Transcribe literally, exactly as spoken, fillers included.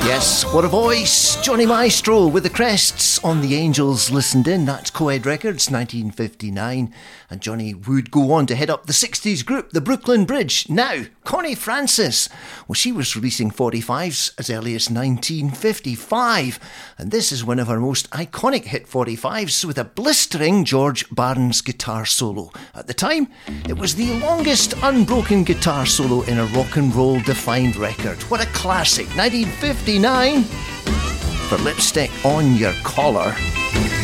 Yes, what a voice! Johnny Maestro with the Crests on The Angels Listened In. That's Coed Records, nineteen fifty-nine. And Johnny would go on to head up the sixties group, the Brooklyn Bridge. Now, Connie Francis. Well, she was releasing forty-fives as early as nineteen fifty-five. And this is one of her most iconic hit forty-fives with a blistering George Barnes guitar solo. At the time, it was the longest unbroken guitar solo in a rock and roll defined record. What a classic, nineteen fifty-nine, for Lipstick on Your Collar.